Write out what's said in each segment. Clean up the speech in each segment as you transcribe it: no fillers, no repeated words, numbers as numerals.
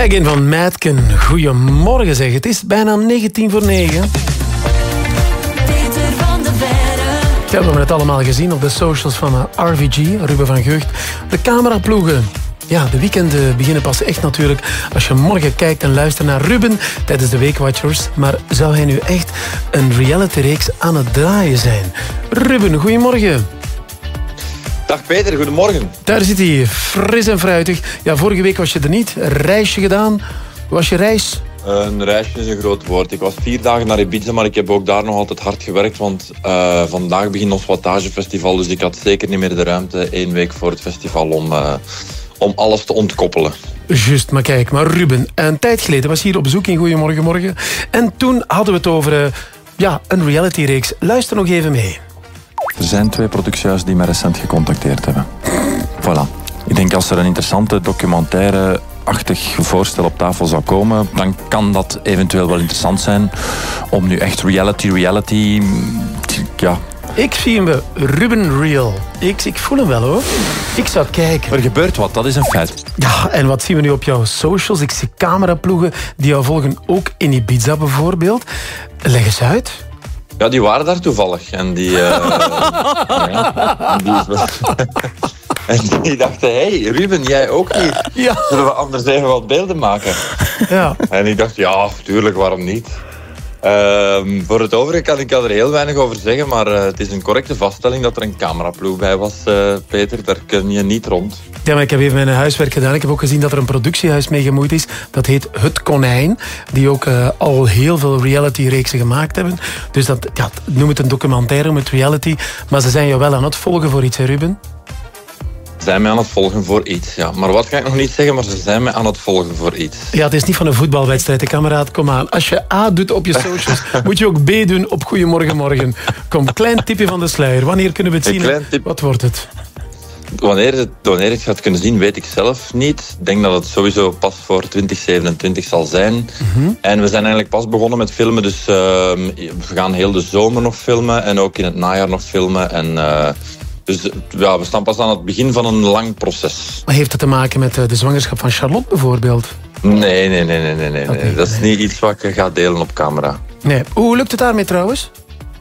Back-in van Madken. Goedemorgen zeg, het is bijna 9:10 voor 9. We hebben het allemaal gezien op de socials van RVG, Ruben van Gucht. De cameraploegen. Ja, de weekenden beginnen pas echt natuurlijk als je morgen kijkt en luistert naar Ruben tijdens de Weekwatchers. Maar zou hij nu echt een realityreeks aan het draaien zijn? Ruben, goedemorgen. Dag Peter, goedemorgen. Daar zit hij, fris en fruitig. Ja, vorige week was je er niet. Een reisje gedaan. Hoe was je reis? Een reisje is een groot woord. Ik was 4 dagen naar Ibiza, maar ik heb ook daar nog altijd hard gewerkt. Want vandaag begint ons Wattagefestival, dus ik had zeker niet meer de ruimte 1 week voor het festival om alles te ontkoppelen. Juist, maar kijk, maar Ruben, een tijd geleden was hier op bezoek in Goedemorgen Morgen. En toen hadden we het over een realityreeks. Luister nog even mee. Er zijn 2 productiehuizen die mij recent gecontacteerd hebben. Voilà. Ik denk als er een interessante documentaire-achtig voorstel op tafel zou komen, dan kan dat eventueel wel interessant zijn om nu echt reality... Ja. Ik zie hem wel. Ruben Real. Ik voel hem wel hoor. Ik zou kijken. Er gebeurt wat, dat is een feit. Ja, en wat zien we nu op jouw socials? Ik zie cameraploegen die jou volgen, ook in Ibiza bijvoorbeeld. Leg eens uit. Ja, die waren daar toevallig. En die dachten, hey Ruben, jij ook hier? Ja. Zullen we anders even wat beelden maken? Ja. En ik dacht, ja, tuurlijk, waarom niet? Voor het overige kan ik er heel weinig over zeggen, maar het is een correcte vaststelling dat er een cameraploeg bij was, Peter. Daar kun je niet rond. Ja, maar ik heb even mijn huiswerk gedaan. Ik heb ook gezien dat er een productiehuis mee gemoeid is. Dat heet Het Konijn. Die ook al heel veel reality-reeksen gemaakt hebben. Dus dat, ja, noem het een documentaire, noem het reality. Maar ze zijn jou wel aan het volgen voor iets, hè Ruben? Ze zijn mij aan het volgen voor iets, ja. Maar wat ga ik nog niet zeggen, maar ze zijn mij aan het volgen voor iets. Ja, het is niet van een voetbalwedstrijd, de kameraad. Kom aan. Als je A doet op je socials, moet je ook B doen op Goedemorgen Morgen. Kom, klein tipje van de sluier. Wanneer kunnen we het zien? Wat wordt het? Wanneer het gaat kunnen zien, weet ik zelf niet. Ik denk dat het sowieso pas voor 2027 zal zijn. Mm-hmm. En we zijn eigenlijk pas begonnen met filmen, dus we gaan heel de zomer nog filmen en ook in het najaar nog filmen. En dus ja, we staan pas aan het begin van een lang proces. Maar heeft het te maken met de zwangerschap van Charlotte bijvoorbeeld? Nee. Dat is niet iets wat ik ga delen op camera. Nee. Hoe lukt het daarmee trouwens?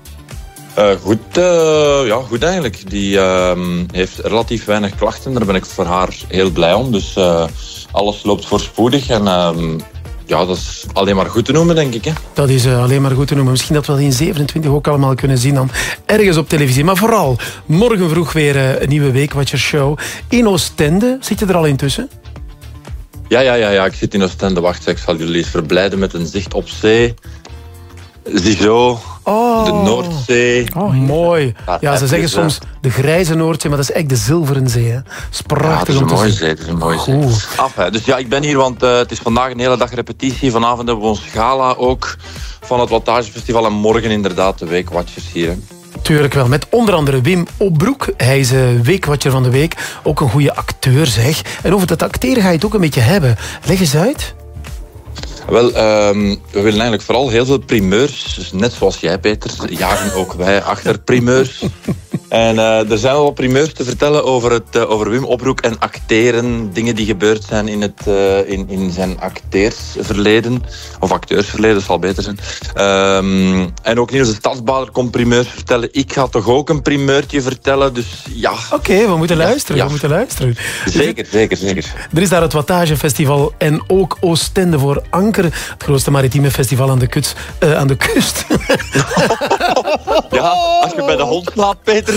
Goed eigenlijk. Die heeft relatief weinig klachten. Daar ben ik voor haar heel blij om. Dus alles loopt voorspoedig. En dat is alleen maar goed te noemen, denk ik. Hè? Dat is alleen maar goed te noemen. Misschien dat we dat in 27 ook allemaal kunnen zien dan ergens op televisie. Maar vooral, morgen vroeg weer een nieuwe Weekwatchershow. In Oostende. Zit je er al intussen? Ja, ik zit in Oostende. Wacht, ik zal jullie eens verblijden met een zicht op zee. Ziezo, de Noordzee. Oh, mooi. Ja, ze zeggen soms de grijze Noordzee, maar dat is echt de zilveren zee. Hè. Dat is prachtig om te zien. Het is een mooie zee. Dus ja, ik ben hier, want het is vandaag een hele dag repetitie. Vanavond hebben we ons gala ook van het Wattagefestival. En morgen inderdaad de Weekwatchers hier. Hè. Tuurlijk wel, met onder andere Wim Opbroek. Hij is Weekwatcher van de week. Ook een goede acteur, zeg. En over dat acteren ga je het ook een beetje hebben. Leg eens uit. Wel, we willen eigenlijk vooral heel veel primeurs. Dus net zoals jij, Peter, jagen ook wij achter primeurs. En er zijn wel wat primeurs te vertellen over Wim Opbroek en acteren. Dingen die gebeurd zijn in zijn acteursverleden. Of acteursverleden, zal beter zijn. En ook Niels de Stadsbader komt primeurs vertellen. Ik ga toch ook een primeurtje vertellen, dus ja. Oké, we moeten luisteren. Ja. We moeten luisteren. Zeker. Er is daar het Wattagefestival en ook Oostende voor Anker. Het grootste maritieme festival aan de kust. Ja, als je bij de hond slaapt, Peter.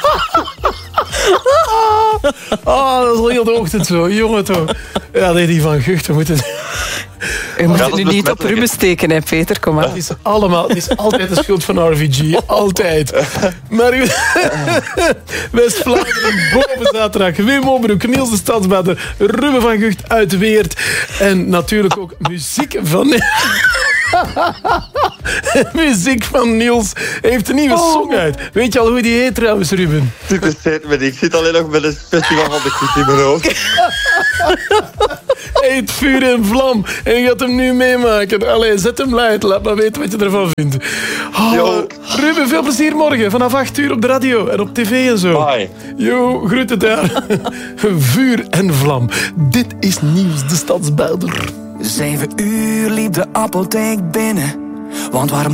Dat is al heel de ochtend zo. Jongen toch. Ja, nee, die van Gucht. We moeten... Je moet het nu niet op Ruben steken, hè, Peter. Kom maar. Het is altijd de schuld van RVG. Altijd. Maar West-Vlaanderen boven zaterdag. Wim Opbroek, Niels de Stadsbader, Ruben van Gucht uit Weert. En natuurlijk ook muziek van... muziek van Niels. Hij heeft een nieuwe song uit. Weet je al hoe die heet trouwens, Ruben? Ik zit alleen nog met het festival van de kut in mijn hoofd. Hij heet Vuur en Vlam. En je gaat hem nu meemaken. Allee, zet hem luid. Laat maar weten wat je ervan vindt. Ruben, veel plezier morgen. Vanaf 8 uur op de radio en op tv en zo. Bye. Jo, groeten daar. Vuur en Vlam. Dit is Niels de Stadsbader. 7 uur liep de apotheek binnen. Want waar